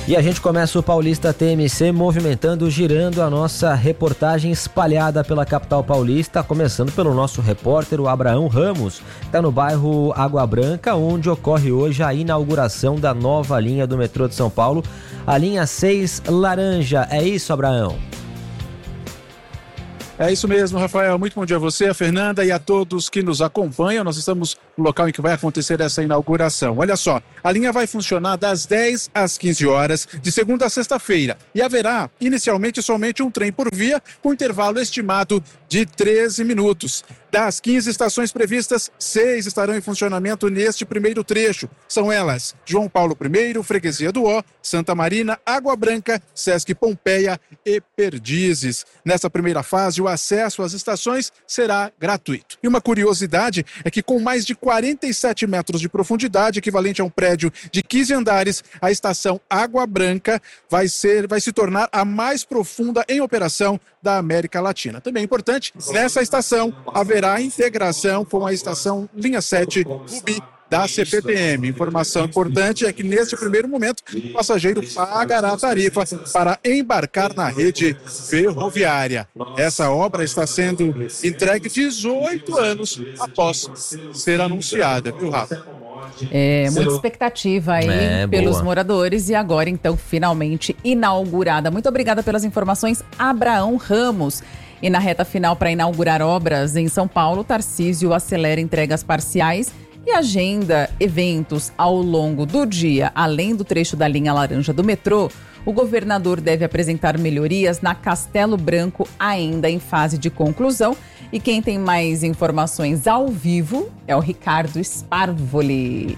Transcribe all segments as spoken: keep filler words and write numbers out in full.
E a gente começa o Paulista T M C movimentando, girando a nossa reportagem espalhada pela capital paulista, começando pelo nosso repórter, o Abraão Ramos, que está no bairro Água Branca, onde ocorre hoje a inauguração da nova linha do metrô de São Paulo, a linha seis Laranja. É isso, Abraão? É isso mesmo, Rafael. Muito bom dia a você, a Fernanda e a todos que nos acompanham. Nós estamos no local em que vai acontecer essa inauguração. Olha só, a linha vai funcionar das dez às quinze horas, de segunda a sexta-feira. E haverá, inicialmente, somente um trem por via, com intervalo estimado de treze minutos. Das quinze estações previstas, seis estarão em funcionamento neste primeiro trecho. São elas: João Paulo I, Freguesia do Ó, Santa Marina, Água Branca, Sesc Pompeia e Perdizes. Nessa primeira fase, o acesso às estações será gratuito. E uma curiosidade é que, com mais de quarenta e sete metros de profundidade, equivalente a um prédio de quinze andares, a estação Água Branca vai ser, vai se tornar a mais profunda em operação da América Latina. Também é importante, nessa estação haverá integração com a estação Linha sete Rubi da C P T M. Informação importante é que, neste primeiro momento, o passageiro pagará a tarifa para embarcar na rede ferroviária. Essa obra está sendo entregue dezoito anos após ser anunciada, viu, Rafa? É, muita expectativa aí é, pelos boa. moradores e agora, então, finalmente inaugurada. Muito obrigada pelas informações, Abraão Ramos. E na reta final para inaugurar obras em São Paulo, Tarcísio acelera entregas parciais e agenda eventos ao longo do dia. Além do trecho da linha laranja do metrô, o governador deve apresentar melhorias na Castelo Branco, ainda em fase de conclusão. E quem tem mais informações ao vivo é o Ricardo Sparvoli.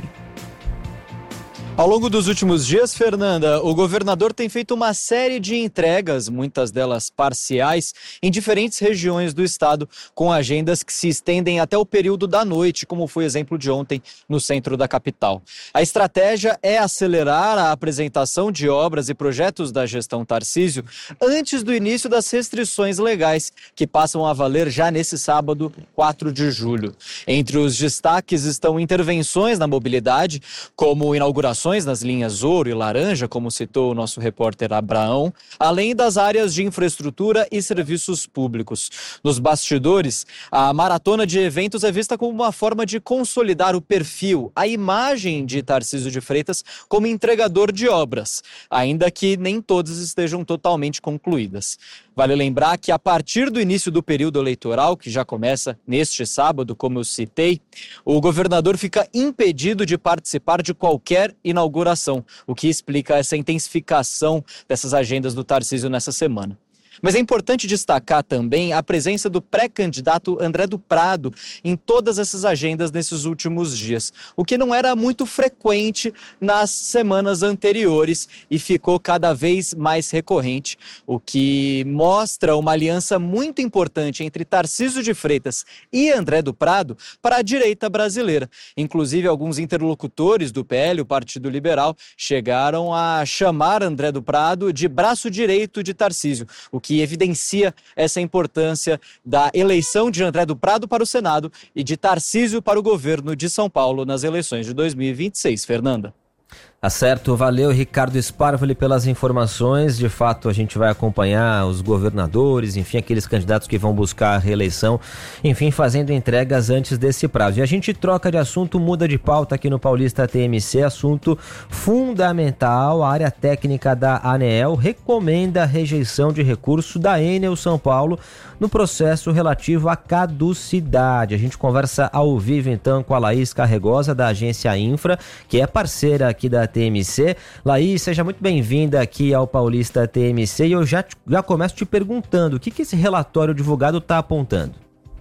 Ao longo dos últimos dias, Fernanda, o governador tem feito uma série de entregas, muitas delas parciais, em diferentes regiões do estado, com agendas que se estendem até o período da noite, como foi o exemplo de ontem no centro da capital. A estratégia é acelerar a apresentação de obras e projetos da gestão Tarcísio antes do início das restrições legais, que passam a valer já nesse sábado, quatro de julho. Entre os destaques estão intervenções na mobilidade, como inaugurações nas linhas ouro e laranja, como citou o nosso repórter Abraão, além das áreas de infraestrutura e serviços públicos. Nos bastidores, a maratona de eventos é vista como uma forma de consolidar o perfil, a imagem de Tarcísio de Freitas como entregador de obras, ainda que nem todas estejam totalmente concluídas. Vale lembrar que, a partir do início do período eleitoral, que já começa neste sábado, como eu citei, o governador fica impedido de participar de qualquer inauguração, o que explica essa intensificação dessas agendas do Tarcísio nessa semana. Mas é importante destacar também a presença do pré-candidato André do Prado em todas essas agendas nesses últimos dias, o que não era muito frequente nas semanas anteriores e ficou cada vez mais recorrente, o que mostra uma aliança muito importante entre Tarcísio de Freitas e André do Prado para a direita brasileira. Inclusive, alguns interlocutores do P L, o Partido Liberal, chegaram a chamar André do Prado de braço direito de Tarcísio, o que evidencia essa importância da eleição de André do Prado para o Senado e de Tarcísio para o governo de São Paulo nas eleições de dois mil e vinte e seis. Fernanda. Tá certo, valeu Ricardo Sparvoli pelas informações. De fato, a gente vai acompanhar os governadores, enfim, aqueles candidatos que vão buscar a reeleição, enfim, fazendo entregas antes desse prazo. E a gente troca de assunto, muda de pauta aqui no Paulista T M C, assunto fundamental. A área técnica da ANEEL recomenda a rejeição de recurso da Enel São Paulo no processo relativo à caducidade. A gente conversa ao vivo então com a Laís Carregosa, da agência Infra, que é parceira aqui da T M C. Laís, seja muito bem-vinda aqui ao Paulista T M C e eu já, já começo te perguntando o que, que esse relatório divulgado está apontando.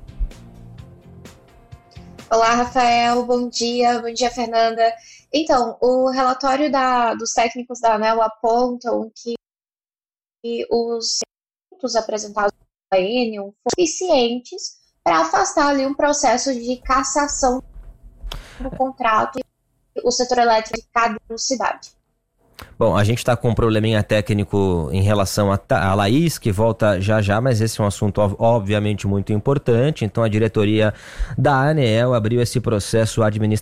Olá, Rafael, bom dia, bom dia, Fernanda. Então, o relatório da, dos técnicos da ANEEL apontam que os pontos apresentados pela Enel foram suficientes para afastar ali um processo de cassação do contrato e o setor elétrico de caducidade. Bom, a gente está com um probleminha técnico em relação a, a Laís, que volta já já, mas esse é um assunto obviamente muito importante. Então a diretoria da ANEEL abriu esse processo administrativo